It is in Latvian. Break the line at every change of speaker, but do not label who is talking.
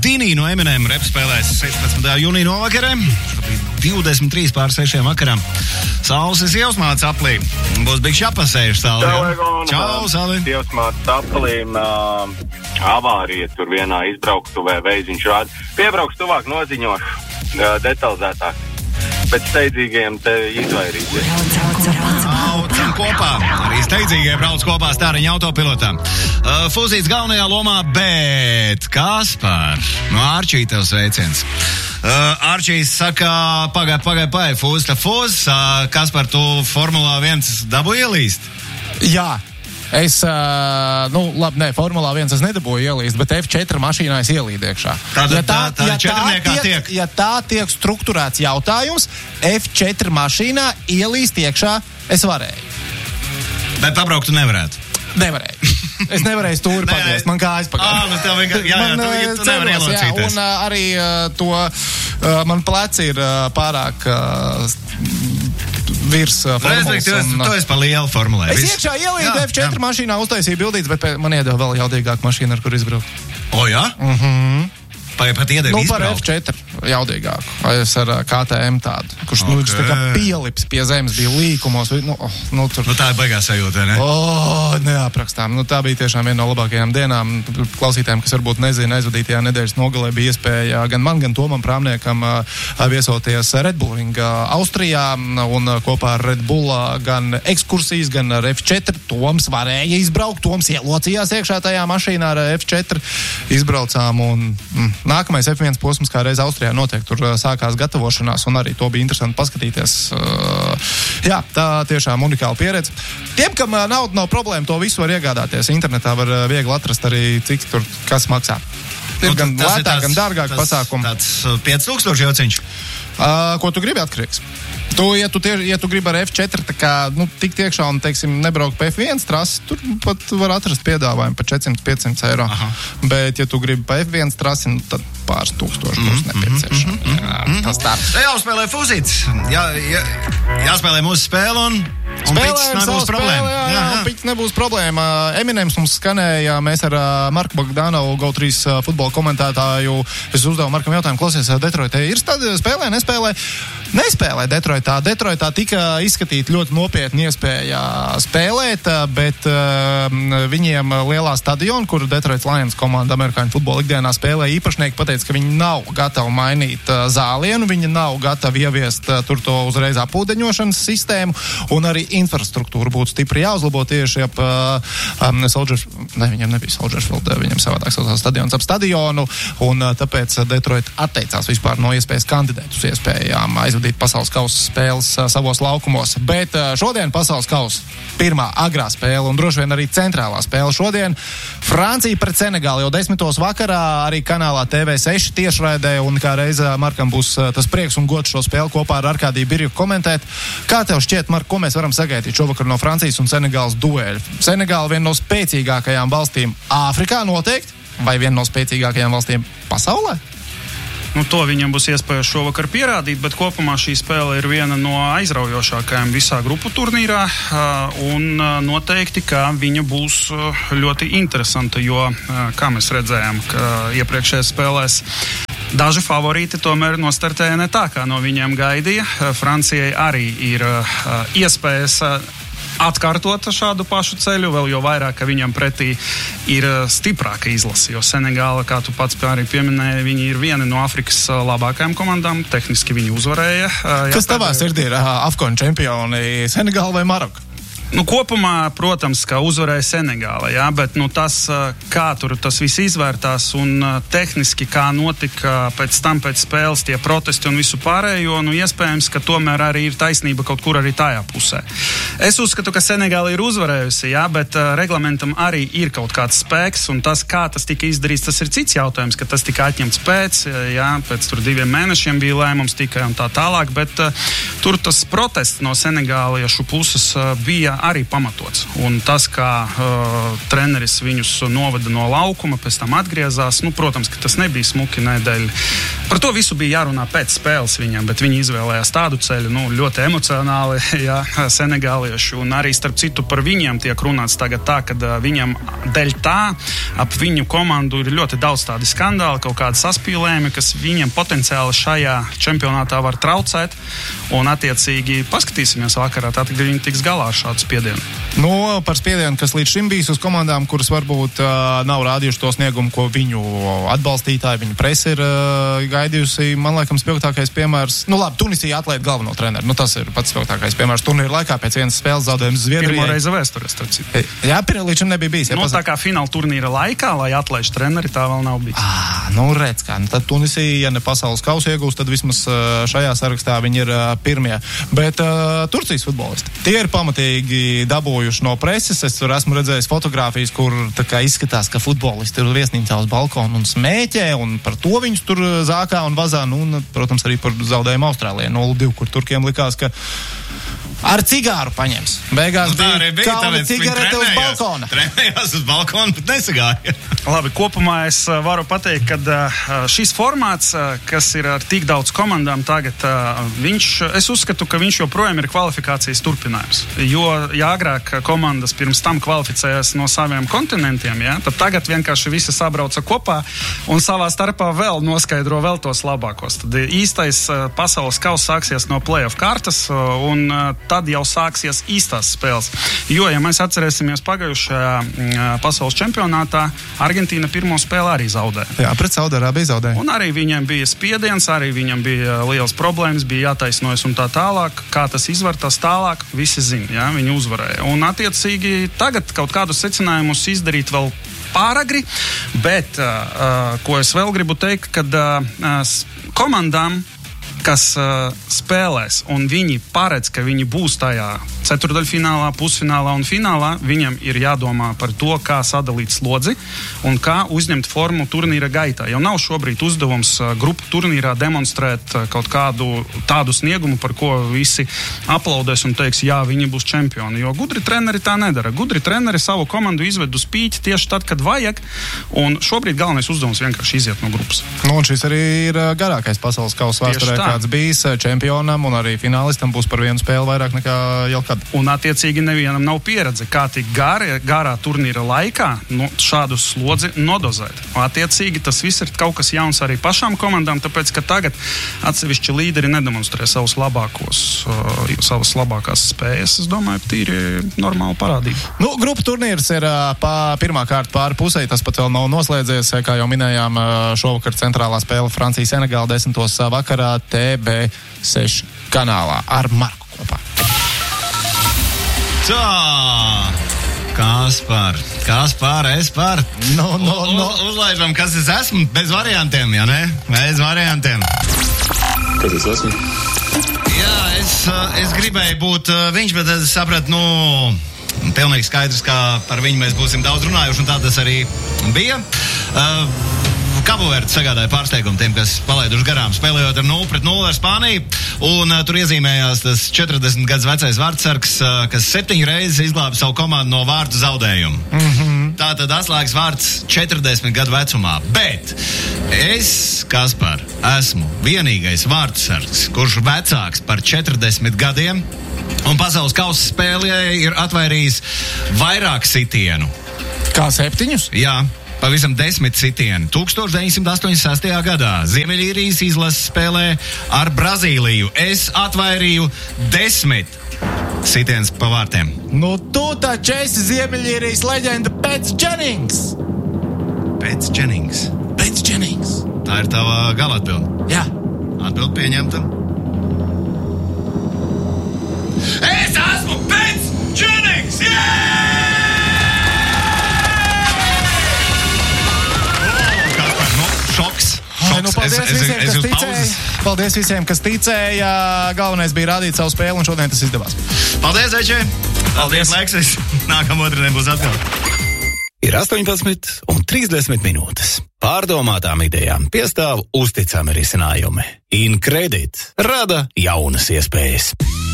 Skinny no Eminem rep spēlēs 16. jūnija novakarē. 23:06 vakaram. Saules Ievsmāts aplī. Būs bišķi apasējuši tālāk. Čau, Sali.
Ievsmāts aplīm avārija tur vienā izbrauktuvē veiziņš rāda. Piebrauks tuvāk noziņošu detalizētāk. Bet steidzīgiem te izvairīties.
Braucam kopā. Arī steidzīgie brauc kopā Stāriņa autopilotā. Fūzīts galvenajā lomā, bet Kaspar, no Ārčī tev sveiciens. Ārčīs saka, pagaid, Fūz, Kaspar, tu Formulā 1 dabu ielīst?
Jā. Es, Formulā 1 es nedabūju ielīst, bet F4 mašīnā es ielīdu iekšā. Ja tā tiek strukturēts jautājums, F4 mašīnā ielīst iekšā es varēju.
Bet pabraukt tu nevarētu?
Nevarēju. Es nevarēju stūri pagriezt, man kājas pagriezt.
Tu nevari ielocīties.
Un arī man pleci ir pārāk virs formulas.
Tu esi pa lielu formulē.
Es iekšā ielīdu F4 mašīnā, uztaisīju bildītes, bet man iedeva vēl jaudīgāku mašīnu, ar kur izbraukt.
O, jā? Pat iedeva izbraukt?
Par F4 jaudīgāku. Es ar KTM tādu, kurš tā kā pielips pie zemes, bija līkumos.
Tā ir baigā sajūta, ne?
Neaprakstām. Tā bija tiešām viena no labākajām dienām. Klausītājiem, kas varbūt nezina, aizvadītajā nedēļas nogalē bija iespēja gan man, gan Tomam Prāmniekam viesoties Red Bull Ringa Austrijā un kopā ar Red Bull gan ekskursijas, gan ar F4. Toms varēja izbraukt, Toms ielocījās iekšā tajā mašīnā ar F4. Izbraucām un nākamais F1 posms kā reiz Austrijā notiek. Tur sākās gatavošanās un arī to bija interesanti paskatīties. Tā tiešām unikāla pieredze. Tiem, kam nav problēma, to visu var iegādāties. Internetā var viegli atrast arī, cik tur kas maksā. Ir gan lētāk, gan dārgāk pasākumu.
Tāds 5000 jociņš.
Ko tu gribi atkarīgs? Ja tu gribi ar F4 tā kā, tikt iekšā un, teiksim, nebraukt pa F1 trasi, tur pat var atrast piedāvājumu par 400-500 eiro. Bet, ja tu gribi pa F1 trasi, tad pāris tūkstoši būs nepieciešami. Tas tā.
Jāspēlē Fūzīts. Jāspēlē mūsu spēle un
Spēlējam savu spēli, jā, piķis nebūs problēma. Eminems mums skanēja, mēs ar Marku Bogdanovu, GO3 futbola komentētāju, es uzdevu Markam jautājumu, klausies, Detroitē ir spēlē, nespēlē? Nespēlē Detroitā. Detroitā tika izskatīta ļoti nopietni iespēja spēlēt, bet viņiem lielā stadiona, kur Detroit Lions komanda amerikāņu futbola ikdienā spēlē, īpašnieki pateica, ka viņi nav gatavi mainīt zālienu, viņi nav gatavi ieviest tur to uzreiz apūdeņošanas sistēmu, un arī infrastruktūra būtu stipri jāuzlabo tieši ap viņiem nebija Soldiers Field, viņiem savādāk saucās stadions ap stadionu, un tāpēc Detroit atteicās vispār no iespējas kandidēt uz iespējām aizvadīt pasaules kausa spēles savos laukumos. Bet šodien pasaules kausa pirmā agrā spēle un droši vien arī centrālā spēle šodien. Francija pret Senegālu jau 10. vakarā arī kanālā TV6 tiešraidē, un kā reiz Markam būs tas prieks un gods šo spēli kopā ar Arkādiju Birju komentēt. Kā tev šķiet, Mark, ko mēs varam sagaidīt šovakar no Francijas un Senegālas duēļa? Senegāla viena no spēcīgākajām valstīm Āfrikā noteikti, vai viena no spēcīgākajām valstīm pasaulē?
To viņam būs iespēja šovakar pierādīt, bet kopumā šī spēle ir viena no aizraujošākajām visā grupu turnīrā, un noteikti, ka viņa būs ļoti interesanta, jo, kā mēs redzējām, ka iepriekšējās spēlēs daži favorīti tomēr nostartēja ne tā, kā no viņiem gaidīja. Francijai arī ir iespējas atkārtot šādu pašu ceļu, vēl jau vairāk, ka viņam pretī ir stiprāka izlase, jo Senegāla, kā tu pats arī pieminēji, viņi ir viena no Afrikas labākajām komandām, tehniski viņi uzvarēja.
Kas tavā sirdī ir Afgāņu čempioni, Senegāla vai Maroka?
Kopumā, protams, ka uzvarēja Senegāla, jā, bet tas, kā tur tas viss izvērtās un tehniski, kā notika pēc spēles tie protesti un visu pārējo, iespējams, ka tomēr arī ir taisnība kaut kur arī tajā pusē. Es uzskatu, ka Senegāla ir uzvarējusi, jā, bet reglamentam arī ir kaut kāds spēks, un tas, kā tas tika izdarīts, tas ir cits jautājums, ka tas tika atņemts pēc tur 2 mēnešiem bija lēmums tikai un tā tālāk, bet tur tas protests no senegāliešu puses bija arī pamatots. Un tas, kā treneris viņus noveda no laukuma, pēc tam atgriezās, protams, ka tas nebija smuki nedēļ. Par to visu bija jārunā pēc spēles viņam, bet viņi izvēlējās tādu ceļu, ļoti emocionāli, senegālieši, un arī starp citu par viņiem tiek runāts tagad tā, ka viņam dēļ tā ap viņu komandu ir ļoti daudz tādi skandāli, kaut kādi saspīlējumi, kas viņiem potenciāli šajā čempionātā var traucēt, un attiecīgi paskatīsimies vakarā, tā tad viņi tiks galā ar šādu spiedienu.
Par spiedienu, kas līdz šim bijis uz komandām, kuras varbūt nav rādījuši to sniegumu, ko viņu atbalstītāji, viņu presi ir gaidījusi, man laikam spilgtākais piemērs, Tunisija atlaid galveno treneru, tas ir pats spilgtākais piemērs turnīra laikā pēc vienas spēles zaudējums Zviedrijai.
Pirmo reizi vēsturē, starp citu.
Jā, līdz šim nebija bijis.
Tā kā fināla turnīra laikā, lai atlaiž treneri, tā vēl nav bijis.
Redz kā, tad Tunisija, ja ne pasaules kausu iegūst, tad vismaz šajā sarakstā viņi ir pirmie. Bet Turcijas futbolisti, tie ir pamatīgi dabūjuši no preses. Es esmu redzējis fotogrāfijas, kur tā kā izskatās, ka futbolisti ir viesnīcā uz balkonu un smēķē, un par to viņus tur zākā un vazā, un, protams, arī par zaudējumu Austrālijai 0-2, kur turkiem likās, ka ar cigāru paņems. Beigās bija kalna cigarete uz balkona.
Trenējās uz balkona, bet nesagāja.
Labi, kopumā es varu pateikt, ka šis formāts, kas ir ar tik daudz komandām tagad, es uzskatu, ka viņš joprojām ir kvalifikācijas turpinājums. Jo, ja agrāk komandas pirms tam kvalificējas no saviem kontinentiem, tad tagad vienkārši visi sabrauca kopā un savā starpā vēl noskaidro vēl tos labākos. Tad īstais pasaules kauss sāksies no play-off kārtas, un tad jau sāksies īstās spēles. Jo, ja mēs atcerēsimies pagājušajā pasaules čempionātā, Argentīna pirmo spēli arī zaudēja.
Jā, pret Saudārābiju zaudēja.
Un arī viņiem bija spiediens, arī viņiem bija liels problēmas, bija jātaisnojas un tā tālāk. Kā tas izvērtās tālāk, visi zina, viņi uzvarēja. Un attiecīgi tagad kaut kādus secinājumus izdarīt vēl pāragri, bet ko es vēl gribu teikt, kad komandām, kas spēlēs, un viņi paredz, ka viņi būs tajā ceturdaļfinālā, pusfinālā un finālā, viņam ir jādomā par to, kā sadalīt slodzi un kā uzņemt formu turnīra gaitā. Jau nav šobrīd uzdevums grupu turnīrā demonstrēt kaut kādu tādu sniegumu, par ko visi aplaudēs un teiks, jā, viņi būs čempioni, jo gudri treneri tā nedara. Gudri treneri savu komandu izved uz pīķi tieši tad, kad vajag, un šobrīd galvenais uzdevums vienkārši iziet no grupas.
Un šis arī ir garākais pasaules kausa vēsturē, kāds bijis čempionam, un arī finālistam būs par vienu spēli vairāk nekā jau kad.
Un attiecīgi nevienam nav pieredze, kā tik garā turnīra laikā šādu slodzi nodozēt. Attiecīgi tas viss ir kaut kas jauns arī pašām komandām, tāpēc, ka tagad atsevišķi līderi nedemonstrē savas labākās spējas. Es domāju, tīri normāla parādība.
Grupu turnīrs ir pirmā kārta pāri pusē, tas pat vēl nav noslēdzies, kā jau minējām, šovakar centrālā spēle Francija-Senegāla 10. vakarā TB6 kanālā ar Marku kopā.
Tā, Kaspar, es par. Uzlaižam, kas es esmu, bez variantiem, ja ne? Bez variantiem.
Kas es esmu?
Jā, es gribēju būt viņš, bet es sapratu, pilnīgi skaidrs, ka par viņu mēs būsim daudz runājuši, un tā tas arī bija. Kabuvērts sagādāja pārsteigumu tiem, kas palaiduši garām, spēlējot ar 0-0 ar Spāniju, un tur iezīmējās tas 40 gadus vecais vārdsargs, kas 7 reizes izglāba savu komandu no vārdu zaudējumu. Tātad atslēgas vārds 40 gadu vecumā, bet es, Kaspar, esmu vienīgais vārdsargs, kurš vecāks par 40 gadiem, un pasaules kausa spēlē ir atvairījis vairāk sitienu.
Kā 7?
Jā. Pavisam 10 sitieni. 1986. gadā Ziemeļīrijas izlases spēlē ar Brazīliju. Es atvairīju 10 sitiens pa vārtiem.
Tu taču esi Ziemeļīrijas leģenda Pēc Jennings.
Pēc Jennings. Tā ir tava gala atbilde.
Jā.
Atbilde pieņemta. Es esmu Pēc Jennings!
Paldies visiem, kas ticēja. Galvenais bija rādīt savu spēli, un šodien tas izdevās.
Paldies, Eče! Paldies, Leksis! Nākamā otrdienā būs atkal.
Ir 18:30 minūtes. Pārdomātām idejām piestāv uzticami risinājumi. InCredit rada jaunas iespējas.